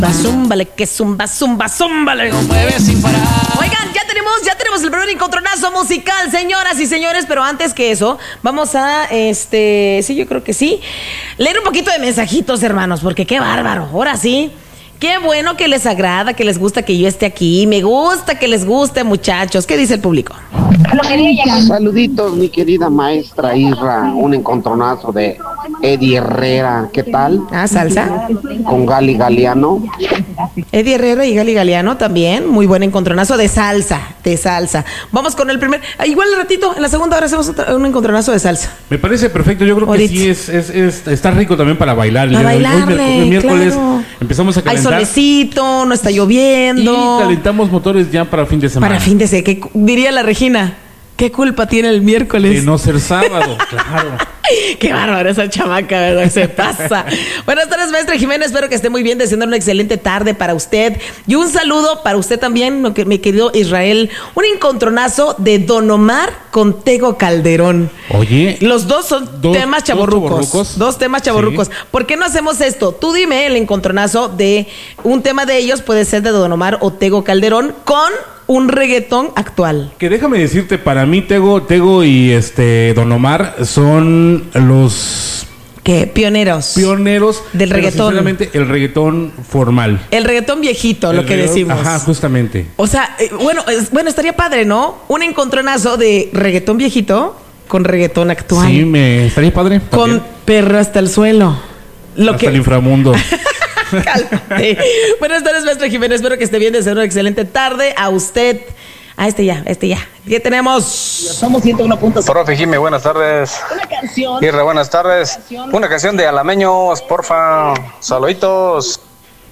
Zúmbale, que zúmbale. No mueve sin parar. Oigan, ya tenemos el primer encontronazo musical, señoras y señores, pero antes que eso, vamos a, sí, yo creo que sí, leer un poquito de mensajitos, hermanos, porque qué bárbaro, ahora sí. Qué bueno que les agrada, que les gusta que yo esté aquí. Me gusta que les guste, muchachos. ¿Qué dice el público? Saluditos, mi querida maestra Isra. Un encontronazo de Eddie Herrera. ¿Qué tal? Ah, salsa. Con Gali Galeano. Eddie Herrera y Gali Galeano también. Muy buen encontronazo de salsa. Vamos con el primer. Igual al ratito, en la segunda hora hacemos un encontronazo de salsa. Me parece perfecto. Yo creo ahorita. que sí está rico también para bailar. Hoy miércoles claro. Empezamos a calentar. Hay solecito, no está lloviendo. Y calentamos motores ya para fin de semana. Para fin de semana. ¿Qué diría la Regina? ¿Qué culpa tiene el miércoles? De no ser sábado, claro. Qué bárbaro esa chamaca, ¿verdad? Se pasa. Buenas tardes, maestra Jiménez. Espero que esté muy bien, deseando una excelente tarde para usted. Y un saludo para usted también, mi querido Israel. Un encontronazo de Don Omar con Tego Calderón. Oye. Los dos son temas chavorrucos. Dos temas chavorrucos. Sí. ¿Por qué no hacemos esto? Tú dime el encontronazo de un tema de ellos, puede ser de Don Omar o Tego Calderón, con un reggaetón actual. Que déjame decirte, para mí Tego y Don Omar son los... ¿Qué? Pioneros del reggaetón. Sinceramente, el reggaetón formal. El reggaetón viejito, lo que decimos. Ajá, justamente. O sea, bueno, estaría padre, ¿no? Un encontronazo de reggaetón viejito con reggaetón actual. Sí, estaría padre. Con también. Perro hasta el suelo. Hasta el inframundo. Cálmate. Buenas tardes, maestra Jiménez. Espero que esté bien. Deseo una excelente tarde a usted. A este ya. ¿Qué tenemos? Somos 101.5. Profe Jimmy, buenas tardes. Una canción. Irra, buenas tardes. Una canción de Alameños, porfa. Saluditos.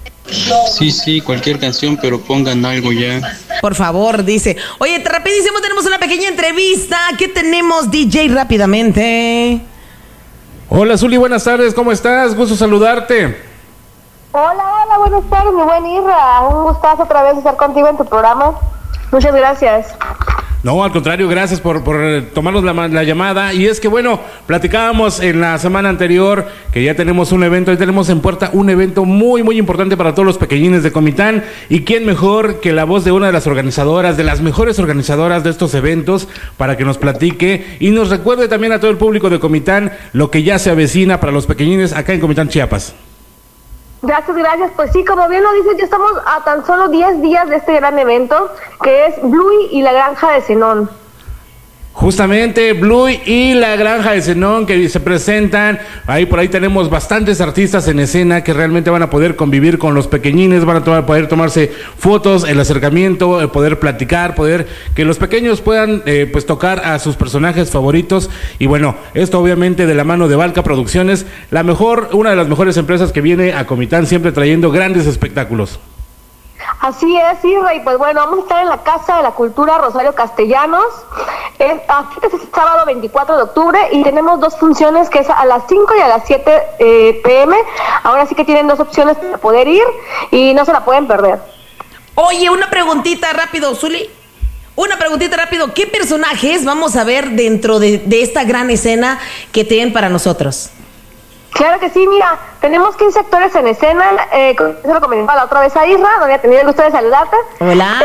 Sí, cualquier canción, pero pongan algo ya. Por favor, dice. Oye, rapidísimo, tenemos una pequeña entrevista. ¿Qué tenemos, DJ, rápidamente? Hola, Zuli, buenas tardes. ¿Cómo estás? Gusto saludarte. Hola, buenas tardes, mi buen Irra. Un gustazo otra vez estar contigo en tu programa. Muchas gracias. No, al contrario, gracias por tomarnos la llamada. Y es que, bueno, platicábamos en la semana anterior que ya tenemos un evento, y tenemos en puerta un evento muy, muy importante para todos los pequeñines de Comitán. Y quién mejor que la voz de una de las organizadoras, de las mejores organizadoras de estos eventos, para que nos platique y nos recuerde también a todo el público de Comitán lo que ya se avecina para los pequeñines acá en Comitán, Chiapas. Gracias. Pues sí, como bien lo dices, ya estamos a tan solo 10 días de este gran evento, que es Bluey y la Granja de Zenón. Justamente, Bluey y la Granja de Zenón, que se presentan. Por ahí tenemos bastantes artistas en escena que realmente van a poder convivir con los pequeñines, van a poder tomarse fotos, el acercamiento, poder platicar, que los pequeños puedan pues tocar a sus personajes favoritos. Y bueno, esto obviamente de la mano de Valka Producciones, una de las mejores empresas que viene a Comitán, siempre trayendo grandes espectáculos. Así es, Irra, y pues bueno, vamos a estar en la Casa de la Cultura Rosario Castellanos, aquí es el sábado 24 de octubre, y tenemos dos funciones, que es a las 5 y a las 7 p.m. Ahora sí que tienen dos opciones para poder ir, y no se la pueden perder. Oye, una preguntita rápido, Zuli. ¿Qué personajes vamos a ver dentro de esta gran escena que tienen para nosotros? Claro que sí, mira, tenemos 15 actores en escena, eso lo comentaba la otra vez a Isra, no había tenido el gusto de saludarte. Hola.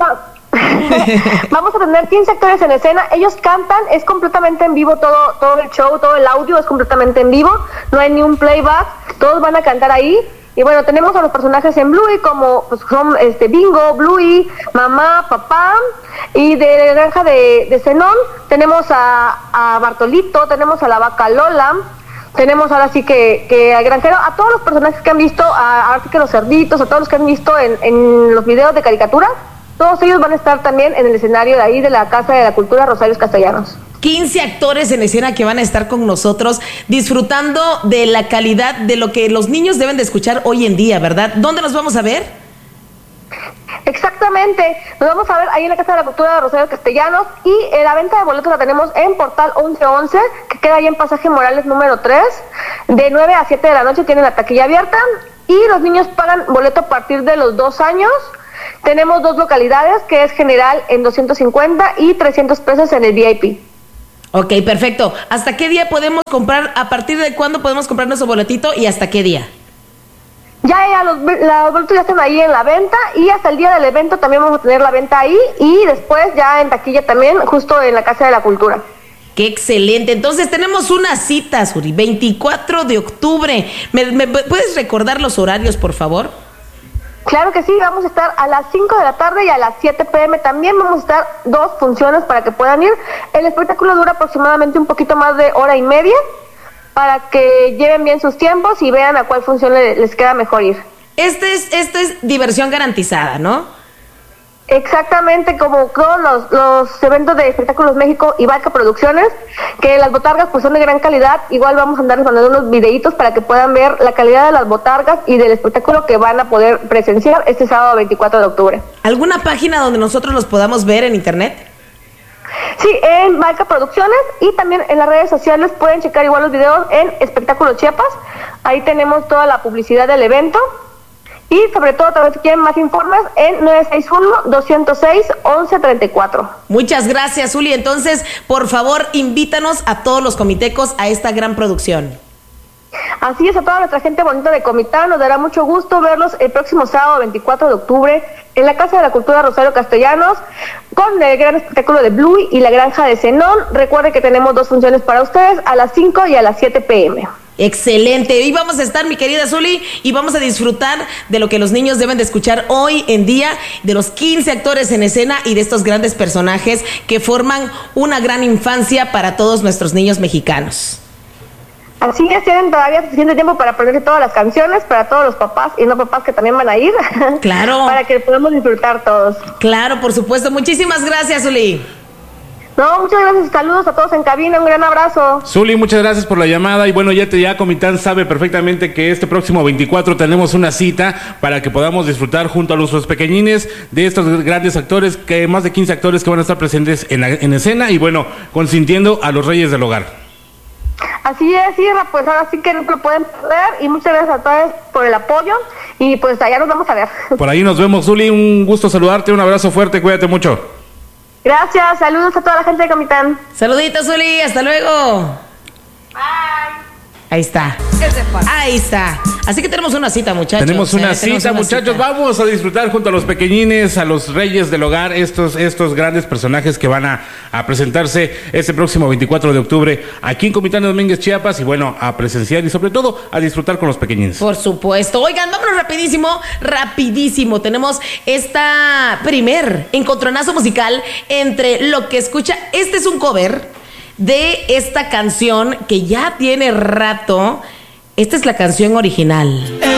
Vamos a tener 15 actores en escena, ellos cantan, es completamente en vivo todo el show, todo el audio es completamente en vivo, no hay ni un playback, todos van a cantar ahí. Y bueno, tenemos a los personajes en Bluey, como pues son Bingo, Bluey, mamá, papá, y de la Granja de Zenón tenemos a Bartolito, tenemos a la vaca Lola. Tenemos ahora sí que al granjero, a todos los personajes que han visto, ahora sí que los cerditos, a todos los que han visto en los videos de caricatura, todos ellos van a estar también en el escenario de ahí de la Casa de la Cultura Rosarios Castellanos. 15 actores en escena que van a estar con nosotros disfrutando de la calidad de lo que los niños deben de escuchar hoy en día, ¿verdad? ¿Dónde nos vamos a ver? Exactamente, nos vamos a ver ahí en la Casa de la Cultura de Rosario Castellanos, y la venta de boletos la tenemos en Portal 1111, que queda ahí en Pasaje Morales número 3, de 9 a 7 de la noche tienen la taquilla abierta, y los niños pagan boleto a partir de los 2 años. Tenemos dos localidades, que es general en 250 y 300 pesos en el VIP. Ok, perfecto. ¿Hasta qué día podemos comprar? ¿A partir de cuándo podemos comprar nuestro boletito y hasta qué día? Ya los boletos ya están ahí en la venta y hasta el día del evento también vamos a tener la venta ahí y después ya en taquilla también, justo en la Casa de la Cultura. ¡Qué excelente! Entonces tenemos una cita, Suri, 24 de octubre. ¿Me puedes recordar los horarios, por favor? Claro que sí, vamos a estar a las 5 de la tarde y a las 7 p.m. también vamos a estar 2 funciones para que puedan ir. El espectáculo dura aproximadamente un poquito más de hora y media para que lleven bien sus tiempos y vean a cuál función les queda mejor ir. Este es diversión garantizada, ¿no? Exactamente, como todos los eventos de Espectáculos México y Valka Producciones, que las botargas pues son de gran calidad. Igual vamos a andarles mandando unos videitos para que puedan ver la calidad de las botargas y del espectáculo que van a poder presenciar este sábado 24 de octubre. ¿Alguna página donde nosotros los podamos ver en internet? Sí, en Valka Producciones y también en las redes sociales pueden checar igual los videos en Espectáculos Chiapas. Ahí tenemos toda la publicidad del evento. Y sobre todo, también si quieren más informes, en 961-206-1134. Muchas gracias, Zuli. Entonces, por favor, invítanos a todos los comitecos a esta gran producción. Así es, a toda nuestra gente bonita de Comitán, nos dará mucho gusto verlos el próximo sábado 24 de octubre en la Casa de la Cultura Rosario Castellanos con el gran espectáculo de Bluey y la Granja de Zenón. Recuerden que tenemos 2 funciones para ustedes, a las 5 y a las 7 p.m. Excelente, y vamos a estar, mi querida Zuli, y vamos a disfrutar de lo que los niños deben de escuchar hoy en día, de los 15 actores en escena y de estos grandes personajes que forman una gran infancia para todos nuestros niños mexicanos. Así es, tienen todavía suficiente tiempo para aprenderse todas las canciones, para todos los papás y no papás que también van a ir. Claro. Para que podamos disfrutar todos. Claro, por supuesto. Muchísimas gracias, Zuli. No, muchas gracias, saludos a todos en cabina, un gran abrazo. Zuli, muchas gracias por la llamada y bueno, ya Comitán sabe perfectamente que este próximo 24 tenemos una cita para que podamos disfrutar junto a nuestros pequeñines de estos grandes actores, que más de 15 actores que van a estar presentes en escena y bueno, consintiendo a los reyes del hogar. Así es, Irra, pues ahora sí que no lo pueden perder y muchas gracias a todos por el apoyo y pues allá nos vamos a ver. Por ahí nos vemos, Zuli, un gusto saludarte, un abrazo fuerte, cuídate mucho. Gracias, saludos a toda la gente de Comitán. Saluditos, Zuli, hasta luego. Bye. Ahí está. Ahí está. Así que tenemos una cita, muchachos. Tenemos una cita, muchachos. Vamos a disfrutar junto a los pequeñines, a los reyes del hogar, estos grandes personajes que van a presentarse este próximo 24 de octubre aquí en Comitán de Domínguez, Chiapas. Y bueno, a presenciar y sobre todo a disfrutar con los pequeñines. Por supuesto. Oigan, vámonos rapidísimo. Tenemos esta primer encontronazo musical entre lo que escucha. Este es un cover de esta canción que ya tiene rato. Esta es la canción original.